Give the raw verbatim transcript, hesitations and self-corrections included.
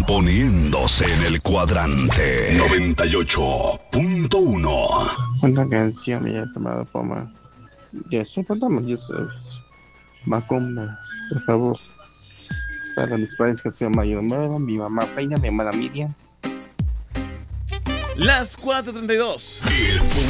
poniéndose en el cuadrante noventa y ocho punto uno. Una canción, mi estimado Poma. Ya soportamos, ya sabes. Macumba, por favor. Para mis padres que se llama Yomara, mi mamá Peña, mi hermana Miriam. Las cuatro treinta y dos. El